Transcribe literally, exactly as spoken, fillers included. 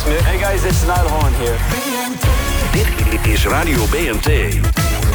Smith. Hey guys, it's Niall Horan here. Dit is Radio B N T.